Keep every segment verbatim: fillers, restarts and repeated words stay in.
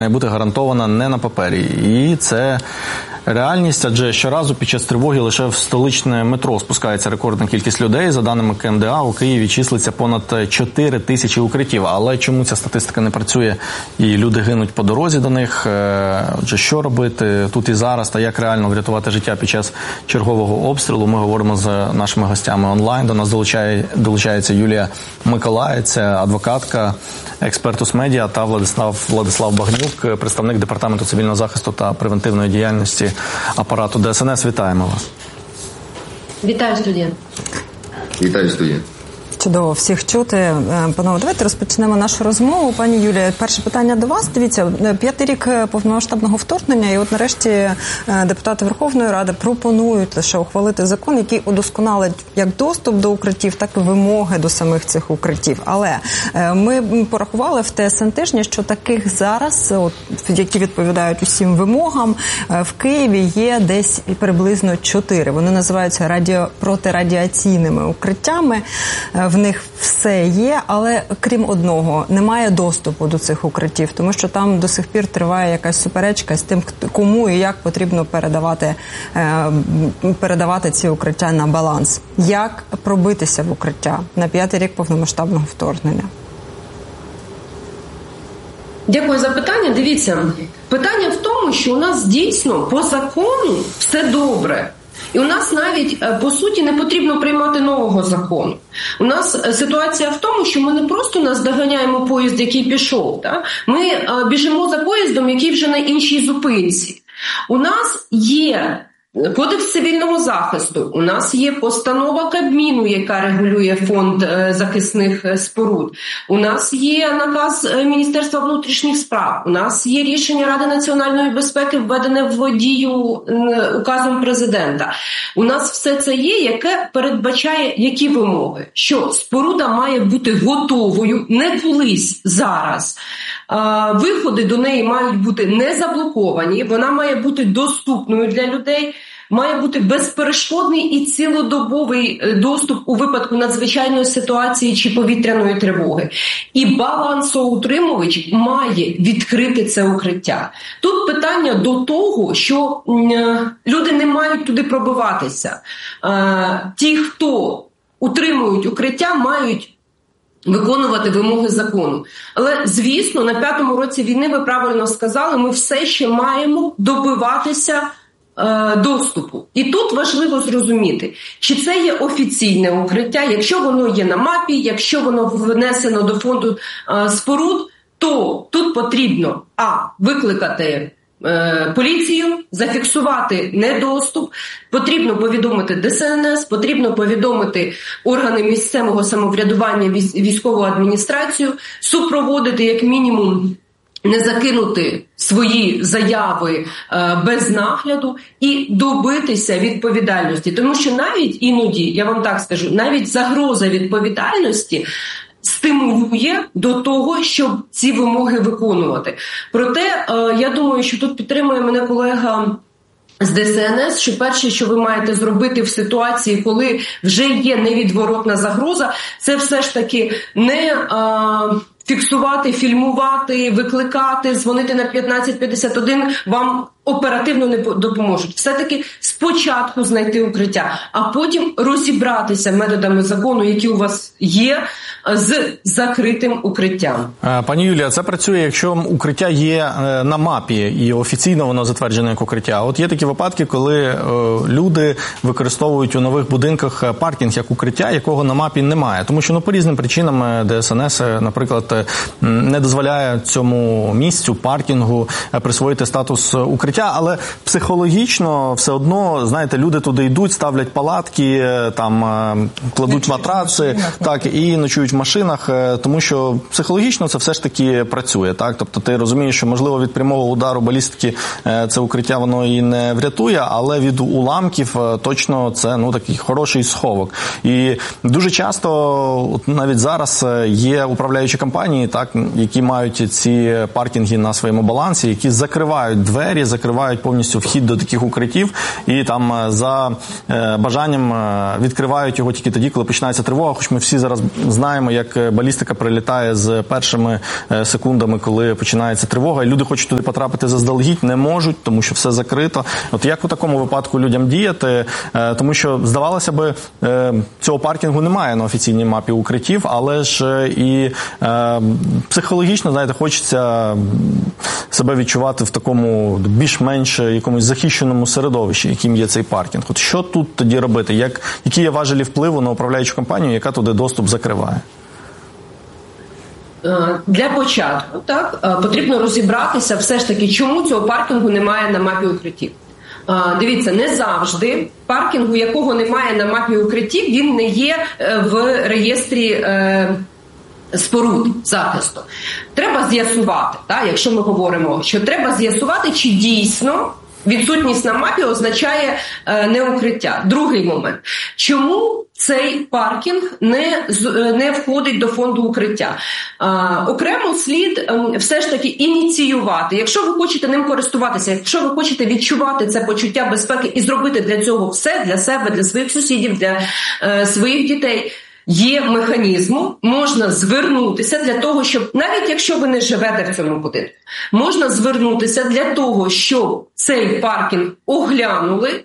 має бути гарантована не на папері. І це реальність, адже щоразу під час тривоги лише в столичне метро спускається рекордна кількість людей. За даними ка ем де а, у Києві числиться понад чотири тисячі укриттів. Але чому ця статистика не працює і люди гинуть по дорозі до них? Отже, що робити тут і зараз та як реально врятувати життя під час чергового обстрілу? Ми говоримо з нашими гостями онлайн. До нас долучає, долучається Юлія Миколай, це адвокатка, експерт УС-медіа, та Владислав, Владислав Багнюк, представник Департаменту цивільного захисту та превентивної діяльності апарату Де Ес Ен Ес. Вітаємо вас. Вітаю, студія. Вітаю, студія. Чудово всіх чути. Панове, давайте розпочнемо нашу розмову. Пані Юлія, перше питання до вас. Дивіться, п'ятий рік повномасштабного вторгнення, і от нарешті депутати Верховної Ради пропонують лише ухвалити закон, який удосконалить як доступ до укриттів, так і вимоги до самих цих укриттів. Але ми порахували в Те Ес Ен тижні, що таких зараз, от, які відповідають усім вимогам, в Києві є десь приблизно чотири. Вони називаються радіо... протирадіаційними укриттями. В них все є, але крім одного, немає доступу до цих укриттів, тому що там до сих пір триває якась суперечка з тим, кому і як потрібно передавати, передавати ці укриття на баланс. Як пробитися в укриття на п'ятий рік повномасштабного вторгнення? Дякую за питання. Дивіться, питання в тому, що у нас дійсно по закону все добре. І у нас навіть, по суті, не потрібно приймати нового закону. У нас ситуація в тому, що ми не просто наздоганяємо поїзд, який пішов. Так? Ми біжимо за поїздом, який вже на іншій зупинці. У нас є Кодекс цивільного захисту, у нас є постанова Кабміну, яка регулює фонд захисних споруд, у нас є наказ Міністерства внутрішніх справ, у нас є рішення Ради національної безпеки, введене в дію указом президента. У нас все це є, яке передбачає які вимоги? Що споруда має бути готовою, не колись, зараз. Виходи до неї мають бути не заблоковані, вона має бути доступною для людей, має бути безперешкодний і цілодобовий доступ у випадку надзвичайної ситуації чи повітряної тривоги. І балансоутримувач має відкрити це укриття. Тут питання до того, що люди не мають туди пробиватися. Ті, хто утримують укриття, мають виконувати вимоги закону. Але, звісно, на п'ятому році війни, ви правильно сказали, ми все ще маємо добиватися е, доступу. І тут важливо зрозуміти, чи це є офіційне укриття, якщо воно є на мапі, якщо воно внесено до фонду е, споруд, то тут потрібно а. викликати поліцію, зафіксувати недоступ, потрібно повідомити Де Ес Ен Ес, потрібно повідомити органи місцевого самоврядування, військову адміністрацію, супроводити як мінімум, не закинути свої заяви е, без нагляду і добитися відповідальності. Тому що навіть іноді, я вам так скажу, навіть загроза відповідальності стимулює до того, щоб ці вимоги виконувати. Проте, я думаю, що тут підтримує мене колега з Де Ес Ен Ес, що перше, що ви маєте зробити в ситуації, коли вже є невідворотна загроза, це все ж таки не а, фіксувати, фільмувати, викликати, дзвонити на п'ятнадцять п'ятдесят один, вам оперативно не допоможуть. Все-таки спочатку знайти укриття, а потім розібратися методами закону, які у вас є, з закритим укриттям. Пані Юлія, це працює, якщо укриття є на мапі і офіційно воно затверджене як укриття. От є такі випадки, коли люди використовують у нових будинках паркінг як укриття, якого на мапі немає. Тому що ну, по різним причинам Де Ес Ен Ес, наприклад, не дозволяє цьому місцю, паркінгу, присвоїти статус укриття, але психологічно все одно, знаєте, люди туди йдуть, ставлять палатки, там кладуть матраци, так, і ночують в машинах, тому що психологічно це все ж таки працює, так? Тобто ти розумієш, що можливо від прямого удару балістики це укриття воно і не врятує, але від уламків точно це ну такий хороший сховок. І дуже часто, от навіть зараз є управляючі компанії, так, які мають ці паркінги на своєму балансі, які закривають двері, закривають повністю вхід до таких укриттів і там за бажанням відкривають його тільки тоді, коли починається тривога, хоч ми всі зараз знаємо, спостерігаємо, як балістика прилітає з першими секундами, коли починається тривога, і люди хочуть туди потрапити заздалегідь, не можуть, тому що все закрито. От як у такому випадку людям діяти? Тому що, здавалося би, цього паркінгу немає на офіційній мапі укриттів, але ж і психологічно, знаєте, хочеться себе відчувати в такому більш-менш якомусь захищеному середовищі, яким є цей паркінг. От що тут тоді робити? Як, які є важелі впливу на управляючу компанію, яка туди доступ закриває? Для початку, так, потрібно розібратися все ж таки, чому цього паркінгу немає на мапі укриттів. Дивіться, не завжди паркінгу, якого немає на мапі укриттів, він не є в реєстрі споруд захисту. Треба з'ясувати, так, якщо ми говоримо, що треба з'ясувати, чи дійсно відсутність на мапі означає е, не укриття. Другий момент. Чому цей паркінг не, не входить до фонду укриття? Е, окремо слід е, все ж таки ініціювати. Якщо ви хочете ним користуватися, якщо ви хочете відчувати це почуття безпеки і зробити для цього все, для себе, для своїх сусідів, для е, своїх дітей, є механізмом, можна звернутися для того, щоб, навіть якщо ви не живете в цьому будинку, можна звернутися для того, щоб цей паркінг оглянули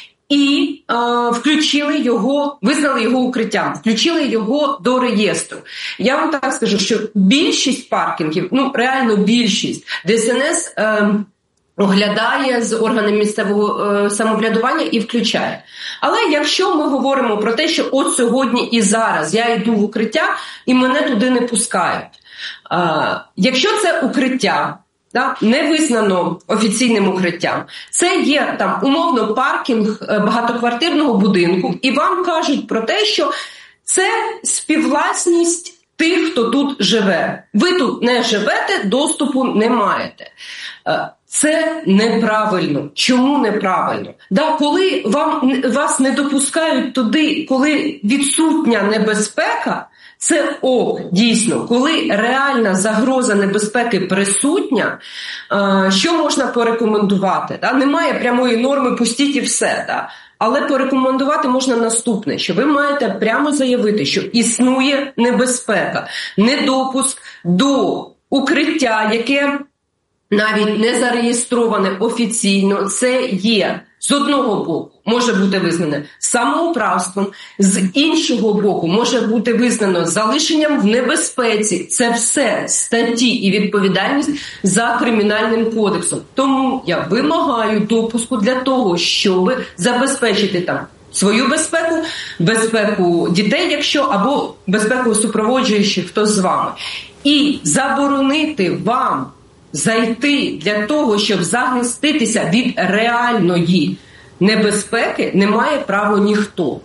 і е, включили його, визнали його укриттям, включили його до реєстру. Я вам так скажу, що більшість паркінгів, ну реально більшість, ДСНС е, оглядає з органами місцевого е, самоврядування і включає. Але якщо ми говоримо про те, що от сьогодні і зараз я йду в укриття і мене туди не пускають. Е, якщо це укриття, да, не визнано офіційним укриттям, це є там умовно паркінг багатоквартирного будинку, і вам кажуть про те, що це співвласність тих, хто тут живе. Ви тут не живете, доступу не маєте. Е, Це неправильно. Чому неправильно? Да, коли вам, вас не допускають туди, коли відсутня небезпека, це ок, дійсно. Коли реальна загроза небезпеки присутня, що можна порекомендувати? Да? Немає прямої норми «пустіть і все». Да? Але порекомендувати можна наступне, що ви маєте прямо заявити, що існує небезпека, недопуск до укриття, яке навіть не зареєстроване офіційно, це є, з одного боку, може бути визнане самоуправством, з іншого боку, може бути визнано залишенням в небезпеці. Це все статті і відповідальність за Кримінальним кодексом. Тому я вимагаю допуску для того, щоб забезпечити там свою безпеку, безпеку дітей, якщо, або безпеку супроводжуючих, хто з вами. І заборонити вам зайти для того, щоб захиститися від реальної небезпеки, не має права ніхто.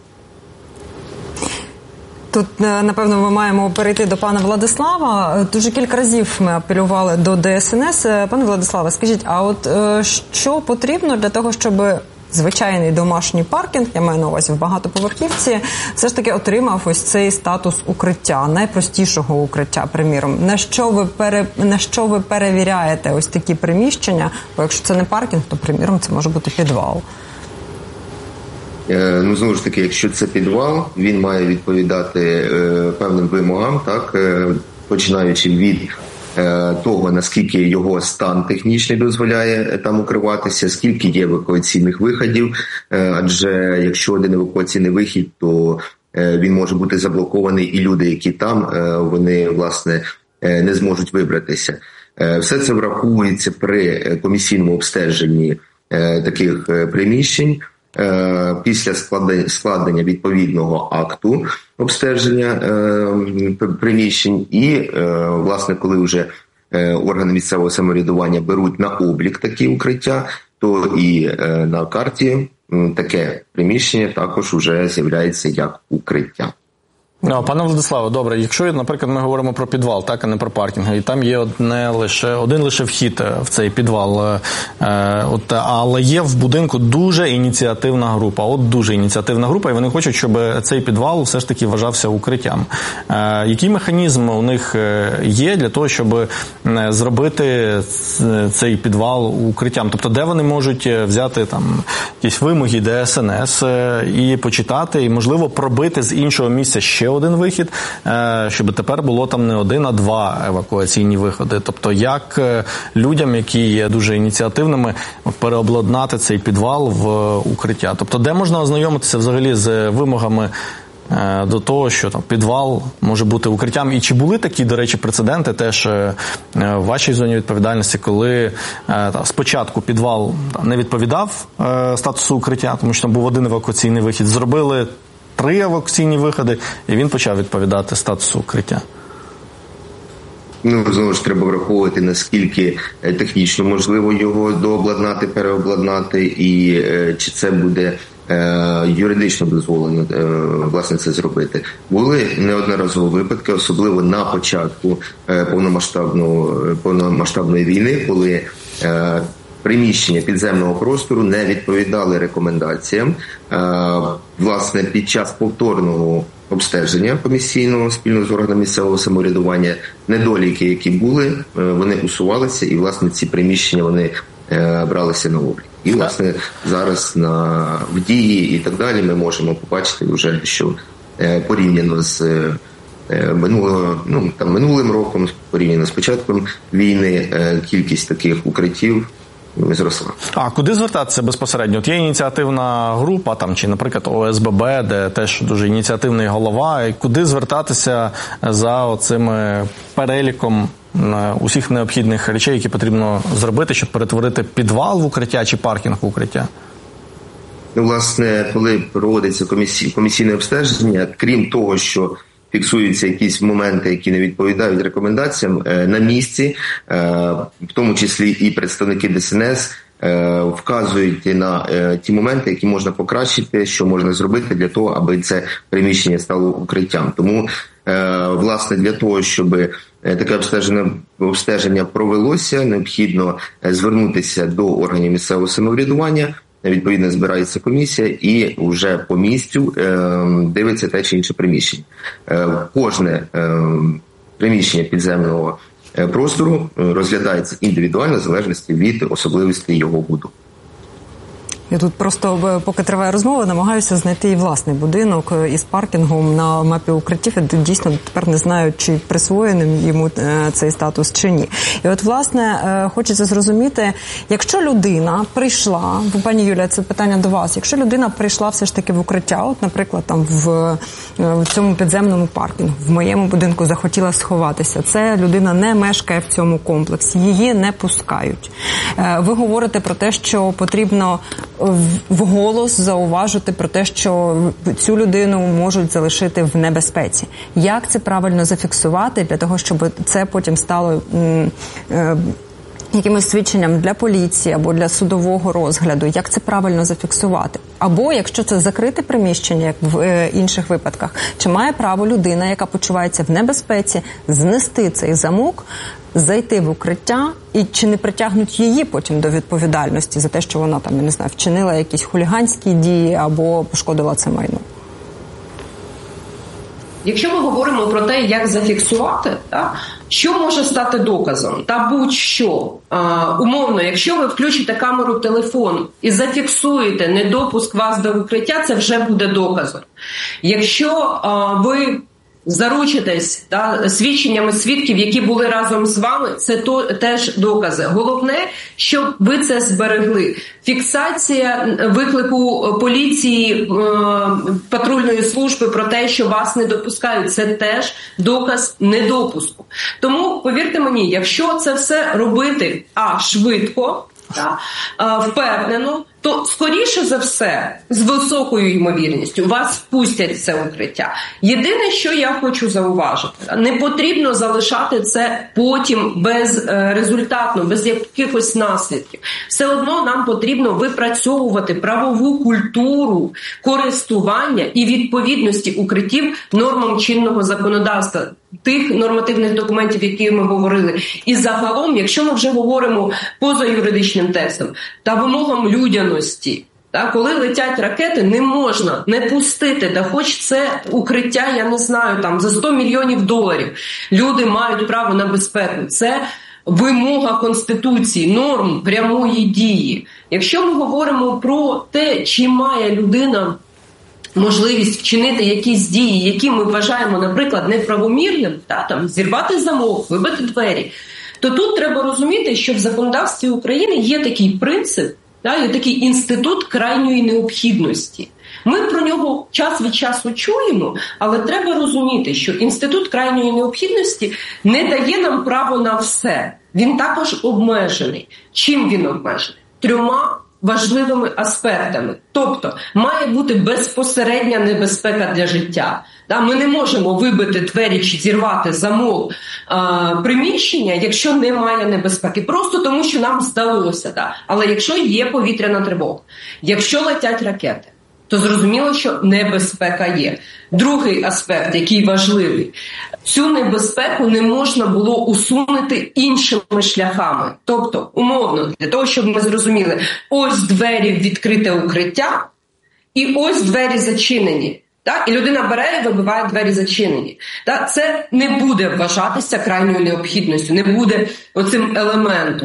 Тут, напевно, ми маємо перейти до пана Владислава. Дуже кілька разів ми апелювали до ДСНС. Пане Владиславе, скажіть, а от що потрібно для того, щоб звичайний домашній паркінг, я маю на увазі в багатоповерхівці, все ж таки отримав ось цей статус укриття, найпростішого укриття, приміром. На що ви, пере, на що ви перевіряєте ось такі приміщення? Бо якщо це не паркінг, то, приміром, це може бути підвал. Ну, знову ж таки, якщо це підвал, він має відповідати е, певним вимогам, так, е, починаючи від того, наскільки його стан технічний дозволяє там укриватися, скільки є евакуаційних виходів, адже якщо один евакуаційний вихід, то він може бути заблокований, і люди, які там, вони, власне, не зможуть вибратися. Все це враховується при комісійному обстеженні таких приміщень, після складення відповідного акту обстеження приміщень і, власне, коли вже органи місцевого самоврядування беруть на облік такі укриття, то і на карті таке приміщення також вже з'являється як укриття. No, пане Владиславе, добре, якщо, наприклад, ми говоримо про підвал, так, а не про паркінг, і там є одне лише, один лише вхід в цей підвал, е, от, але є в будинку дуже ініціативна група, от дуже ініціативна група, і вони хочуть, щоб цей підвал все ж таки вважався укриттям. Е, який механізм у них є для того, щоб зробити цей підвал укриттям? Тобто, де вони можуть взяти там якісь вимоги ДСНС і почитати, і, можливо, пробити з іншого місця ще один вихід, щоб тепер було там не один, а два евакуаційні виходи. Тобто як людям, які є дуже ініціативними, переобладнати цей підвал в укриття. Тобто де можна ознайомитися взагалі з вимогами до того, що там підвал може бути укриттям. І чи були такі, до речі, прецеденти теж в вашій зоні відповідальності, коли та, спочатку підвал не відповідав статусу укриття, тому що там був один евакуаційний вихід, зробили три евакуаційні виходи, і він почав відповідати статусу укриття? Ну, знову ж треба враховувати, наскільки технічно можливо його дообладнати, переобладнати, і е, чи це буде е, юридично дозволено, е, власне, це зробити. Були неодноразово випадки, особливо на початку е, повномасштабної, повномасштабної війни, коли е, приміщення підземного простору не відповідали рекомендаціям. Е, власне, під час повторного обстеження комісійного спільно з органами місцевого самоврядування, недоліки, які були, вони усувалися, і, власне, ці приміщення, вони е, бралися на облік. І, власне, зараз на, в дії і так далі ми можемо побачити вже, що е, порівняно з е, минулого, ну, там, минулим роком, порівняно з початком війни, е, кількість таких укриттів зросла. А куди звертатися безпосередньо? От є ініціативна група, там, чи, наприклад, О С Б Б, де теж дуже ініціативний голова. І куди звертатися за оцими переліком усіх необхідних речей, які потрібно зробити, щоб перетворити підвал в укриття чи паркінг в укриття? Ну, власне, коли проводиться комісій, комісійне обстеження, крім того, що фіксуються якісь моменти, які не відповідають рекомендаціям, на місці, в тому числі і представники Д С Н С, вказують на ті моменти, які можна покращити, що можна зробити для того, аби це приміщення стало укриттям. Тому, власне, для того, щоб таке обстеження, обстеження провелося, необхідно звернутися до органів місцевого самоврядування. Відповідно, збирається комісія і вже по місцю е, дивиться те чи інше приміщення. Е, кожне е, приміщення підземного простору розглядається індивідуально, в залежності від особливостей його будови. Я тут просто, поки триває розмова, намагаюся знайти і власний будинок із паркінгом на мапі укриттів. Я дійсно тепер не знаю, чи присвоєним йому цей статус, чи ні. І от, власне, хочеться зрозуміти, якщо людина прийшла, бо, пані Юлія, це питання до вас, якщо людина прийшла все ж таки в укриття, от, наприклад, там в, в цьому підземному паркінгу, в моєму будинку захотіла сховатися, це людина не мешкає в цьому комплексі, її не пускають. Ви говорите про те, що потрібно вголос зауважити про те, що цю людину можуть залишити в небезпеці. Як це правильно зафіксувати для того, щоб це потім стало м, е, якимось свідченням для поліції або для судового розгляду? Як це правильно зафіксувати? Або, якщо це закрите приміщення, як в е, інших випадках, чи має право людина, яка почувається в небезпеці, знести цей замок, зайти в укриття, і чи не притягнуть її потім до відповідальності за те, що вона там, я не знаю, вчинила якісь хуліганські дії або пошкодила це майно? Якщо ми говоримо про те, як зафіксувати, так, що може стати доказом, та будь-що, а, умовно, якщо ви включите камеру телефону і зафіксуєте недопуск вас до укриття, це вже буде доказом. Якщо а, ви заручитесь та, свідченнями свідків, які були разом з вами, це то, теж докази. Головне, щоб ви це зберегли. Фіксація виклику поліції, е, патрульної служби про те, що вас не допускають, це теж доказ недопуску. Тому, повірте мені, якщо це все робити, а, швидко, та, е, впевнено, то, скоріше за все, з високою ймовірністю вас впустять в це укриття. Єдине, що я хочу зауважити, не потрібно залишати це потім безрезультатно, без якихось наслідків. Все одно нам потрібно випрацьовувати правову культуру користування і відповідності укриттів нормам чинного законодавства, тих нормативних документів, які ми говорили. І загалом, якщо ми вже говоримо поза юридичним текстом та вимогам людяності, та, коли летять ракети, не можна не пустити, та хоч це укриття, я не знаю, там за сто мільйонів доларів. Люди мають право на безпеку. Це вимога Конституції, норм прямої дії. Якщо ми говоримо про те, чи має людина можливість вчинити якісь дії, які ми вважаємо, наприклад, неправомірним, та, там, зірвати замок, вибити двері, то тут треба розуміти, що в законодавстві України є такий принцип, та, є такий інститут крайньої необхідності. Ми про нього час від часу чуємо, але треба розуміти, що інститут крайньої необхідності не дає нам право на все. Він також обмежений. Чим він обмежений? Трьома важливими аспектами. Тобто, має бути безпосередня небезпека для життя. Ми не можемо вибити двері чи зірвати замок а, приміщення, якщо немає небезпеки. Просто тому, що нам здалося. Да? Але якщо є повітряна тривога, якщо летять ракети, то зрозуміло, що небезпека є. Другий аспект, який важливий, цю небезпеку не можна було усунути іншими шляхами. Тобто, умовно, для того, щоб ми зрозуміли, ось двері в відкрите укриття, і ось двері зачинені. Так? І людина бере і вибиває двері зачинені. Так? Це не буде вважатися крайньою необхідністю, не буде оцим елементом.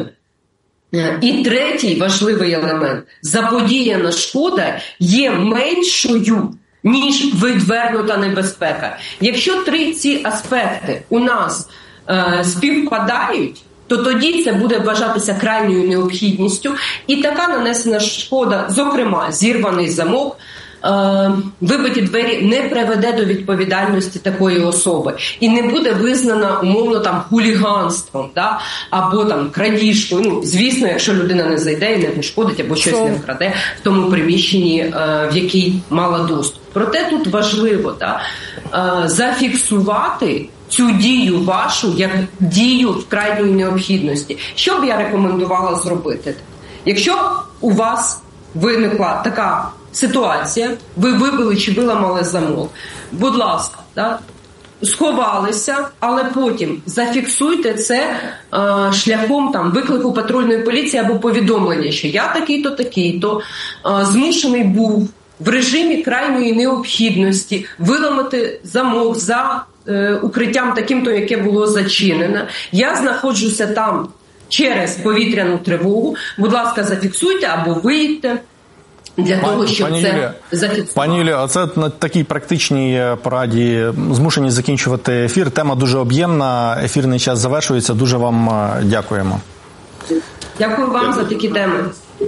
І третій важливий елемент – заподіяна шкода є меншою, ніж відвернута небезпека. Якщо три ці аспекти у нас е, співпадають, то тоді це буде вважатися крайньою необхідністю. І така нанесена шкода, зокрема, зірваний замок, е, вибиті двері, не приведе до відповідальності такої особи. І не буде визнана, умовно, там, хуліганством, да? Або там крадіжкою. Ну, звісно, якщо людина не зайде і не пошкодить, або щось не вкраде в тому приміщенні, е, в якій мала доступ. Проте тут важливо, да? е, зафіксувати цю дію вашу як дію в крайньої необхідності. Що б я рекомендувала зробити? Якщо у вас виникла така ситуація, ви вибили чи виламали замок, будь ласка, да, сховалися, але потім зафіксуйте це е, шляхом там, виклику патрульної поліції або повідомлення, що я такий-то, такий-то е, змушений був в режимі крайньої необхідності виламати замок за е, укриттям таким-то, яке було зачинене. Я знаходжуся там через повітряну тривогу. Будь ласка, зафіксуйте або виїдьте. Для Пані, того, щоб пані це Юлія, зафіксувати. Пані Юлія, оце на такій практичній пораді змушені закінчувати ефір. Тема дуже об'ємна, ефірний час завершується. Дуже вам дякуємо. Дякую вам за такі теми.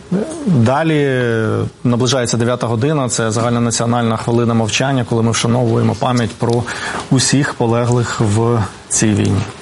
Далі наближається дев'ята година, це загальнонаціональна хвилина мовчання, коли ми вшановуємо пам'ять про усіх полеглих в цій війні.